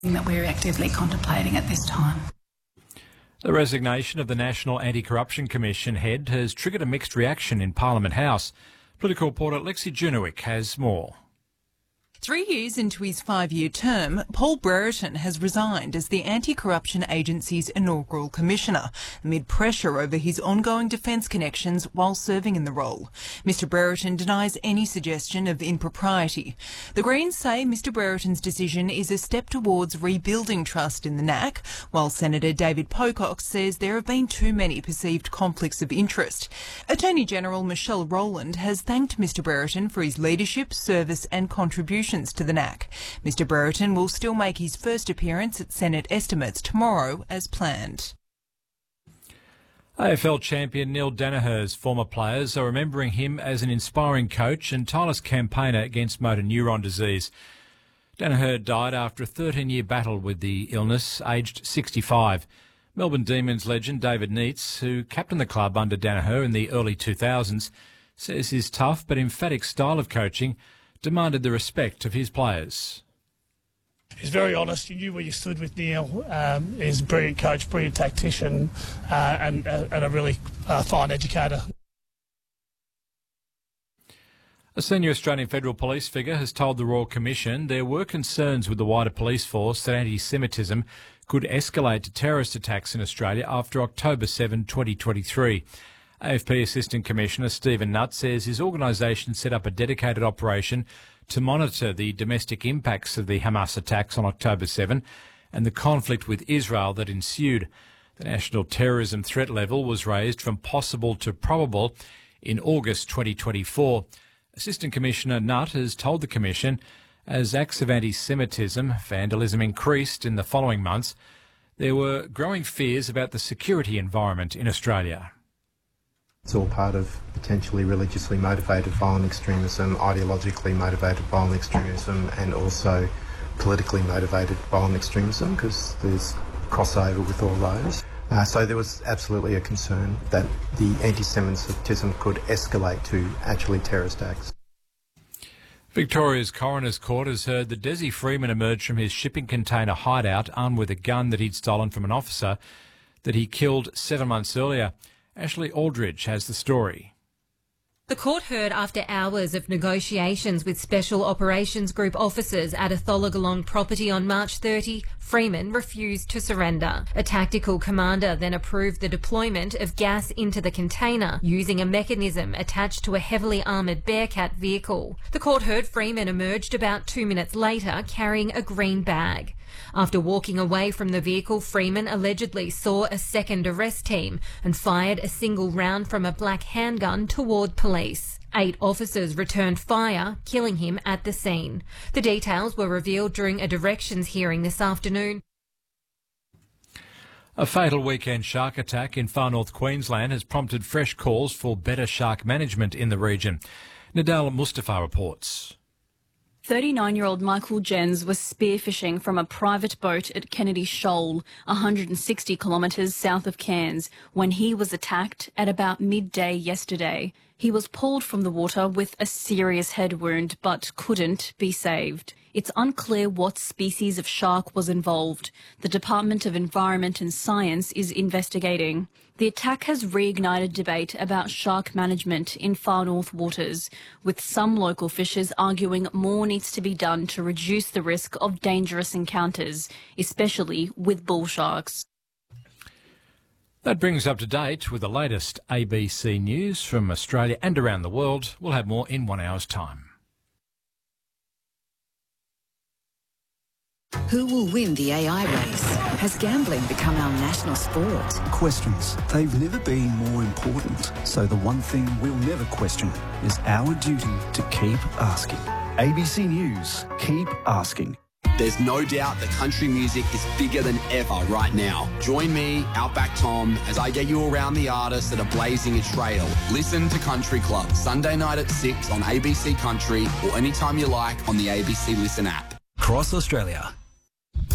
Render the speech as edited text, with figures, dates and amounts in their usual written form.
that we're actively contemplating at this time. The resignation of the National Anti-Corruption Commission head has triggered a mixed reaction in Parliament House. Political reporter Lexi Junowick has more. 3 years into his 5-year term, Paul Brereton has resigned as the Anti-Corruption Agency's inaugural commissioner, amid pressure over his ongoing defence connections while serving in the role. Mr Brereton denies any suggestion of impropriety. The Greens say Mr Brereton's decision is a step towards rebuilding trust in the NAC, while Senator David Pocock says there have been too many perceived conflicts of interest. Attorney General Michelle Rowland has thanked Mr Brereton for his leadership, service and contributions to the NAC. Mr Brereton will still make his first appearance at Senate estimates tomorrow as planned. AFL champion Neil Daniher's former players are remembering him as an inspiring coach and tireless campaigner against motor neuron disease. Daniher died after a 13-year battle with the illness, aged 65. Melbourne Demons legend David Neitz, who captained the club under Daniher in the early 2000s, says his tough but emphatic style of coaching demanded the respect of his players. He's very honest. You knew where you stood with Neil. He's a brilliant coach, brilliant tactician, and a really fine educator. A senior Australian Federal Police figure has told the Royal Commission there were concerns with the wider police force that anti-Semitism could escalate to terrorist attacks in Australia after October 7, 2023. AFP Assistant Commissioner Stephen Nutt says his organisation set up a dedicated operation to monitor the domestic impacts of the Hamas attacks on October 7 and the conflict with Israel that ensued. The national terrorism threat level was raised from possible to probable in August 2024. Assistant Commissioner Nutt has told the Commission as acts of anti-Semitism, vandalism increased in the following months, there were growing fears about the security environment in Australia. It's all part of potentially religiously motivated violent extremism, ideologically motivated violent extremism, and also politically motivated violent extremism, because there's crossover with all those. So there was absolutely a concern that the anti-Semitism could escalate to actually terrorist acts. Victoria's Coroner's Court has heard that Desi Freeman emerged from his shipping container hideout armed with a gun that he'd stolen from an officer that he killed 7 months earlier. Ashley Aldridge has the story. The court heard after hours of negotiations with Special Operations Group officers at a Tholagolong property on March 30, Freeman refused to surrender. A tactical commander then approved the deployment of gas into the container using a mechanism attached to a heavily armoured Bearcat vehicle. The court heard Freeman emerged about 2 minutes later carrying a green bag. After walking away from the vehicle, Freeman allegedly saw a second arrest team and fired a single round from a black handgun toward police. 8 officers returned fire, killing him at the scene. The details were revealed during a directions hearing this afternoon. A fatal weekend shark attack in far north Queensland has prompted fresh calls for better shark management in the region. Nadal Mustafa reports. 39-year-old Michael Jens was spearfishing from a private boat at Kennedy Shoal, 160 kilometres south of Cairns, when he was attacked at about midday yesterday. He was pulled from the water with a serious head wound but couldn't be saved. It's unclear what species of shark was involved. The Department of Environment and Science is investigating. The attack has reignited debate about shark management in far north waters, with some local fishers arguing more needs to be done to reduce the risk of dangerous encounters, especially with bull sharks. That brings up to date with the latest ABC news from Australia and around the world. We'll have more in 1 hour's time. Who will win the AI race? Has gambling become our national sport? Questions. They've never been more important. So the one thing we'll never question is our duty to keep asking. ABC News. Keep asking. There's no doubt that country music is bigger than ever right now. Join me, Outback Tom, as I get you around the artists that are blazing a trail. Listen to Country Club, Sunday night at 6 on ABC Country or anytime you like on the ABC Listen app. Across Australia,